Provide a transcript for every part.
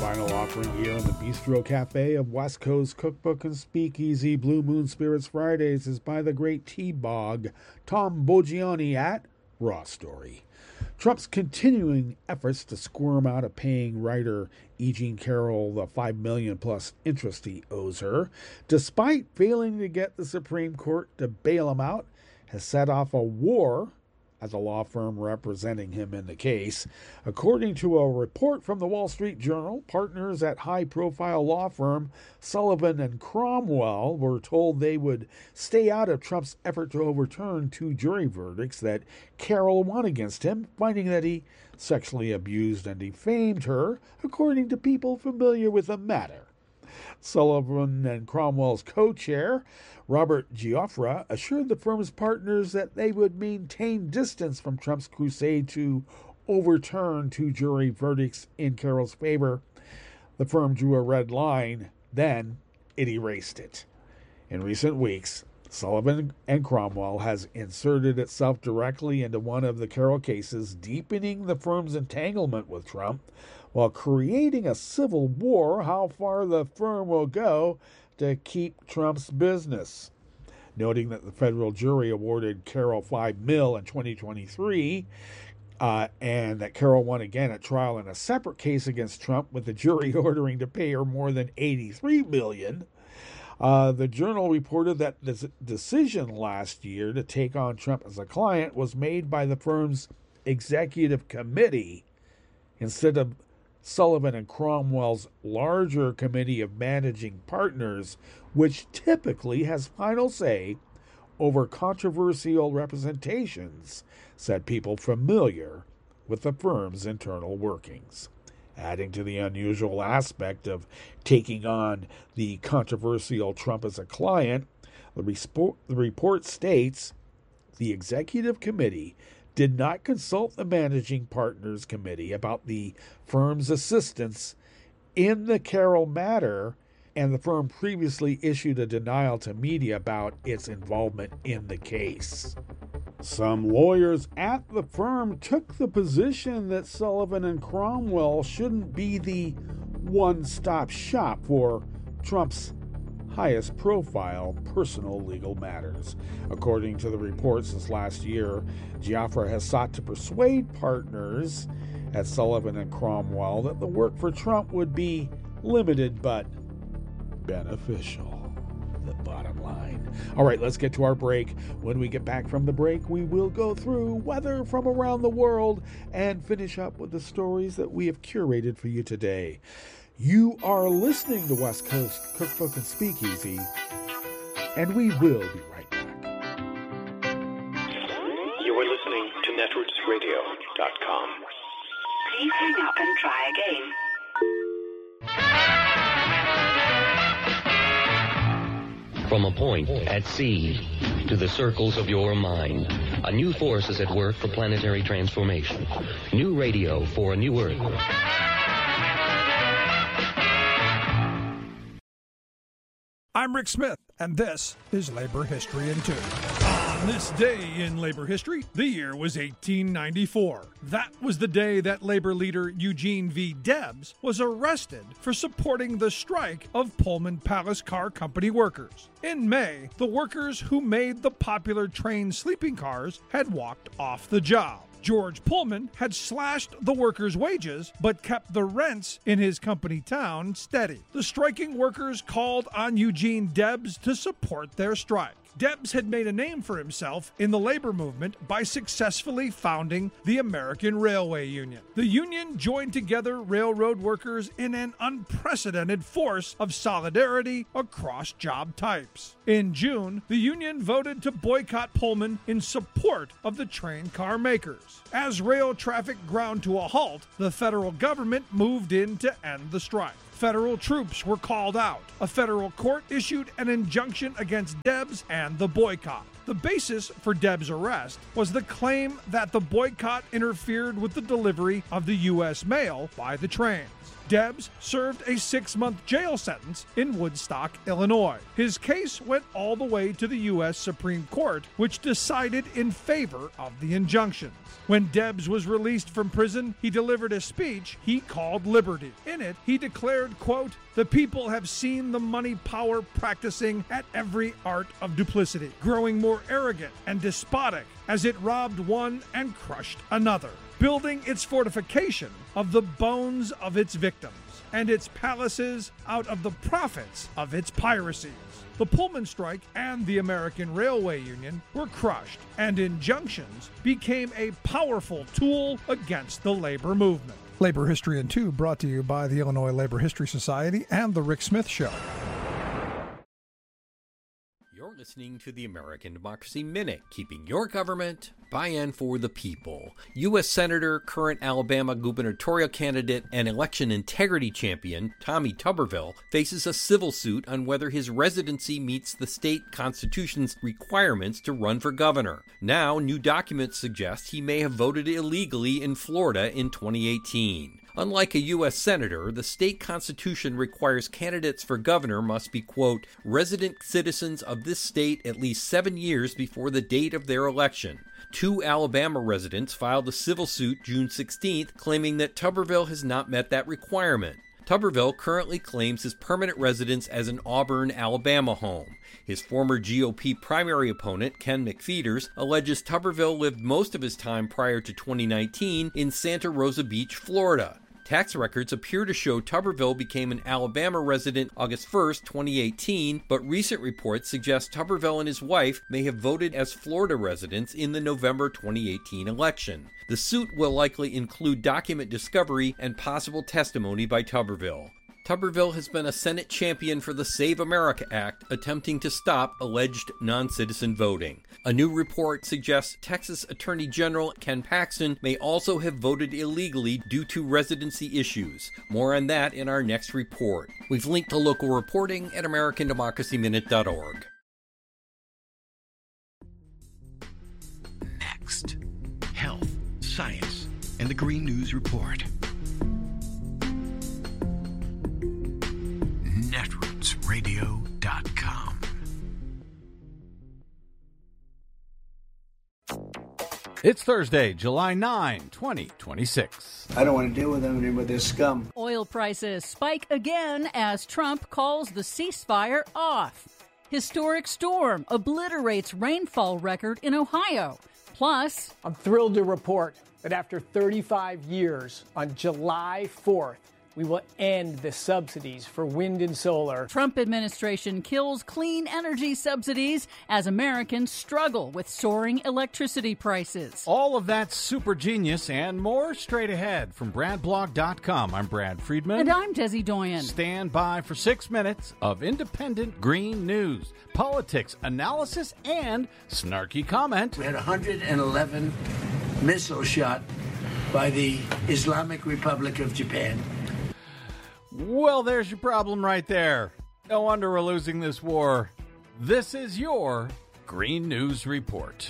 Final offering here in the Bistro Cafe of West Coast Cookbook and Speakeasy Blue Moon Spirits Fridays is by the great T-Bog, Tom Boggiani at Raw Story. Trump's continuing efforts to squirm out of paying writer E. Jean Carroll the $5 million plus interest he owes her, despite failing to get the Supreme Court to bail him out, has set off a war at the law firm representing him in the case. According to a report from the Wall Street Journal, partners at high-profile law firm Sullivan and Cromwell were told they would stay out of Trump's effort to overturn two jury verdicts that Carroll won against him, finding that he sexually abused and defamed her, according to people familiar with the matter. Sullivan and Cromwell's co-chair, Robert Giuffre, assured the firm's partners that they would maintain distance from Trump's crusade to overturn two jury verdicts in Carroll's favor. The firm drew a red line, then it erased it. In recent weeks, Sullivan and Cromwell has inserted itself directly into one of the Carroll cases, deepening the firm's entanglement with Trump, while creating a civil war how far the firm will go to keep Trump's business. Noting that the federal jury awarded Carroll $5 million in 2023, and that Carroll won again at trial in a separate case against Trump, with the jury ordering to pay her more than $83 million. The Journal reported that the decision last year to take on Trump as a client was made by the firm's executive committee instead of Sullivan and Cromwell's larger committee of managing partners, which typically has final say over controversial representations, said people familiar with the firm's internal workings. Adding to the unusual aspect of taking on the controversial Trump as a client, the report states the executive committee did not consult the managing partners committee about the firm's assistance in the Carroll matter, and the firm previously issued a denial to media about its involvement in the case. Some lawyers at the firm took the position that Sullivan and Cromwell shouldn't be the one-stop shop for Trump's highest profile personal legal matters. According to the report, since last year, Giuffre has sought to persuade partners at Sullivan and Cromwell that the work for Trump would be limited but beneficial. The bottom line. All right, let's get to our break. When we get back from the break, we will go through weather from around the world and finish up with the stories that we have curated for you today. You are listening to West Coast Cookbook and Speakeasy, and we will be right back. You are listening to netrootsradio.com. Please hang up and try again. From a point at sea to the circles of your mind, a new force is at work for planetary transformation. New radio for a new Earth. I'm Rick Smith, and this is Labor History in 2. On this day in labor history, the year was 1894. That was the day that labor leader Eugene V. Debs was arrested for supporting the strike of Pullman Palace Car Company workers. In May, the workers who made the popular train sleeping cars had walked off the job. George Pullman had slashed the workers' wages, but kept the rents in his company town steady. The striking workers called on Eugene Debs to support their strike. Debs had made a name for himself in the labor movement by successfully founding the American Railway Union. The union joined together railroad workers in an unprecedented force of solidarity across job types. In June, the union voted to boycott Pullman in support of the train car makers. As rail traffic ground to a halt, the federal government moved in to end the strike. Federal troops were called out. A federal court issued an injunction against Debs and the boycott. The basis for Debs' arrest was the claim that the boycott interfered with the delivery of the U.S. mail by the trains. Debs served a 6-month jail sentence in Woodstock, Illinois. His case went all the way to the U.S. Supreme Court, which decided in favor of the injunctions. When Debs was released from prison, he delivered a speech he called Liberty. In it, he declared, quote, "The people have seen the money power practicing at every art of duplicity, growing more arrogant and despotic as it robbed one and crushed another, building its fortification of the bones of its victims, and its palaces out of the profits of its piracies." The Pullman strike and the American Railway Union were crushed, and injunctions became a powerful tool against the labor movement. Labor History in 2 brought to you by the Illinois Labor History Society and The Rick Smith Show. You're listening to the American Democracy Minute, keeping your government by and for the people. U.S. Senator, current Alabama gubernatorial candidate, and election integrity champion Tommy Tuberville faces a civil suit on whether his residency meets the state constitution's requirements to run for governor. Now, new documents suggest he may have voted illegally in Florida in 2018. Unlike a U.S. senator, the state constitution requires candidates for governor must be, quote, resident citizens of this state at least 7 years before the date of their election. 2 Alabama residents filed a civil suit June 16th claiming that Tuberville has not met that requirement. Tuberville currently claims his permanent residence as an Auburn, Alabama home. His former GOP primary opponent, Ken McPheeters, alleges Tuberville lived most of his time prior to 2019 in Santa Rosa Beach, Florida. Tax records appear to show Tuberville became an Alabama resident August 1st, 2018, but recent reports suggest Tuberville and his wife may have voted as Florida residents in the November 2018 election. The suit will likely include document discovery and possible testimony by Tuberville. Tuberville has been a Senate champion for the Save America Act, attempting to stop alleged non-citizen voting. A new report suggests Texas Attorney General Ken Paxton may also have voted illegally due to residency issues. More on that in our next report. We've linked to local reporting at AmericanDemocracyMinute.org. Next, health, science, and the Green News Report. NetRootsRadio.com. It's Thursday, July 9, 2026. I don't want to deal with them anymore, this scum. Oil prices spike again as Trump calls the ceasefire off. Historic storm obliterates rainfall record in Ohio. Plus, I'm thrilled to report that after 35 years, on July 4th, we will end the subsidies for wind and solar. Trump administration kills clean energy subsidies as Americans struggle with soaring electricity prices. All of that super genius and more straight ahead from BradBlog.com. I'm Brad Friedman. And I'm Desi Doyen. Stand by for 6 minutes of independent green news, politics, analysis, and snarky comment. We had 111 missiles shot by the Islamic Republic of Japan. Well, there's your problem right there. No wonder we're losing this war. This is your Green News Report.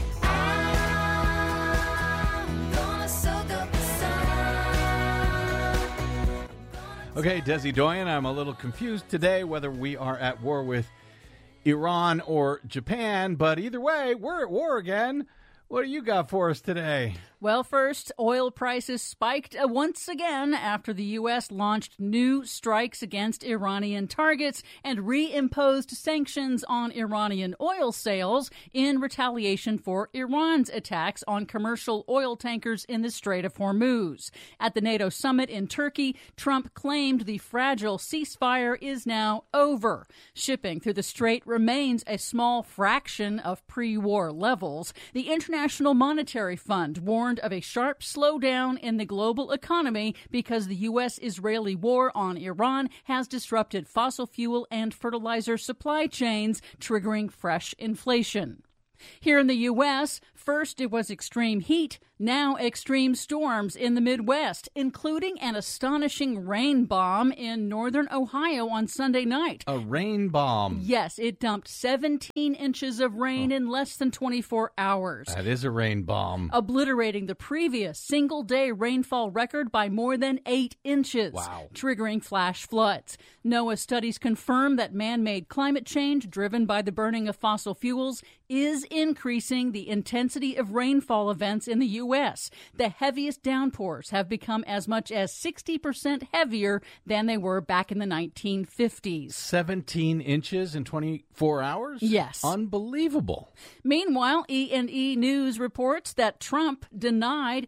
Okay, Desi Doyen, I'm a little confused today whether we are at war with Iran or Japan, but either way, we're at war again. What do you got for us today? Well, first, oil prices spiked once again after the U.S. launched new strikes against Iranian targets and reimposed sanctions on Iranian oil sales in retaliation for Iran's attacks on commercial oil tankers in the Strait of Hormuz. At the NATO summit in Turkey, Trump claimed the fragile ceasefire is now over. Shipping through the strait remains a small fraction of pre-war levels. The International Monetary Fund warned of a sharp slowdown in the global economy because the U.S.-Israeli war on Iran has disrupted fossil fuel and fertilizer supply chains, triggering fresh inflation. Here in the U.S., First, it was extreme heat, now extreme storms in the Midwest, including an astonishing rain bomb in northern Ohio on Sunday night. A rain bomb? Yes, it dumped 17 inches of rain in less than 24 hours. That is a rain bomb. Obliterating the previous single-day rainfall record by more than 8 inches, triggering flash floods. NOAA studies confirm that man-made climate change, driven by the burning of fossil fuels, is increasing the intensity of rainfall events in the U.S. The heaviest downpours have become as much as 60% heavier than they were back in the 1950s. 17 inches in 24 hours? Yes. Unbelievable. Meanwhile, E&E News reports that Trump denied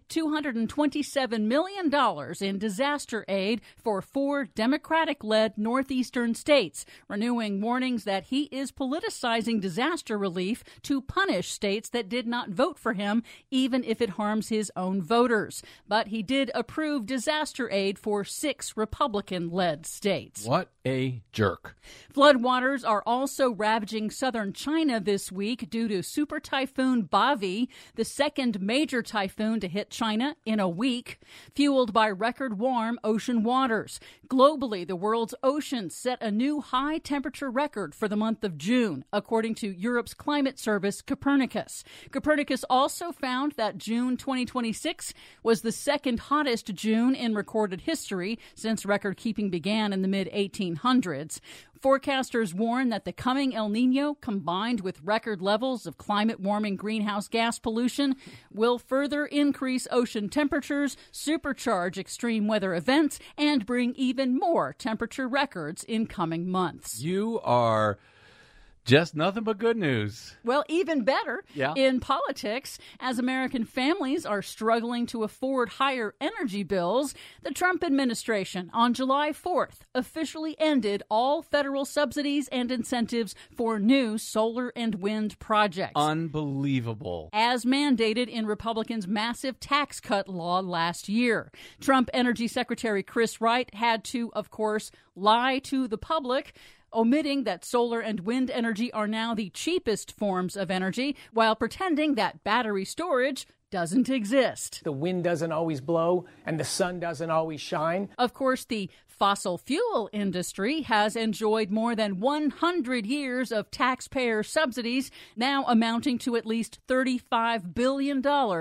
$227 million in disaster aid for 4 Democratic-led northeastern states, renewing warnings that he is politicizing disaster relief to punish states that did not vote for him, even if it harms his own voters. But he did approve disaster aid for 6 Republican-led states. What a jerk. Floodwaters are also ravaging southern China this week due to Super Typhoon Bavi, the second major typhoon to hit China in a week, fueled by record warm ocean waters. Globally, the world's oceans set a new high temperature record for the month of June, according to Europe's climate service Copernicus. Copernicus also found that June 2026 was the second hottest June in recorded history since record keeping began in the mid-1800s. Forecasters warn that the coming El Nino, combined with record levels of climate-warming greenhouse gas pollution, will further increase ocean temperatures, supercharge extreme weather events, and bring even more temperature records in coming months. You are just nothing but good news. Well, even better in politics, as American families are struggling to afford higher energy bills, the Trump administration on July 4th officially ended all federal subsidies and incentives for new solar and wind projects. Unbelievable. As mandated in Republicans' massive tax cut law last year. Trump Energy Secretary Chris Wright had to, of course, lie to the public, omitting that solar and wind energy are now the cheapest forms of energy, while pretending that battery storage doesn't exist. The wind doesn't always blow and the sun doesn't always shine. Of course, the fossil fuel industry has enjoyed more than 100 years of taxpayer subsidies, now amounting to at least $35 billion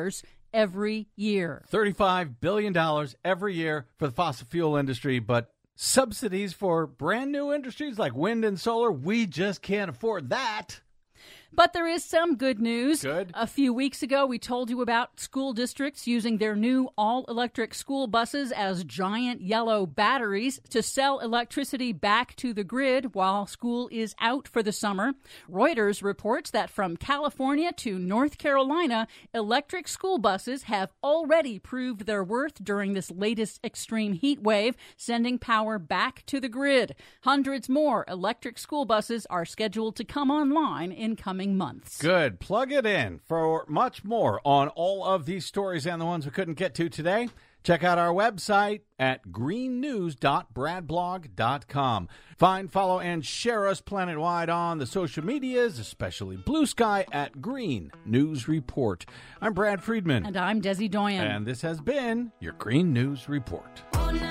every year. $35 billion every year for the fossil fuel industry, but subsidies for brand new industries like wind and solar, we just can't afford that. But there is some good news. Good. A few weeks ago, we told you about school districts using their new all-electric school buses as giant yellow batteries to sell electricity back to the grid while school is out for the summer. Reuters reports that from California to North Carolina, electric school buses have already proved their worth during this latest extreme heat wave, sending power back to the grid. Hundreds more electric school buses are scheduled to come online in coming months. Good. Plug it in. For much more on all of these stories and the ones we couldn't get to today, check out our website at greennews.bradblog.com. Find, follow, and share us planet-wide on the social medias, especially Blue Sky at Green News Report. I'm Brad Friedman. And I'm Desi Doyen. And this has been your Green News Report.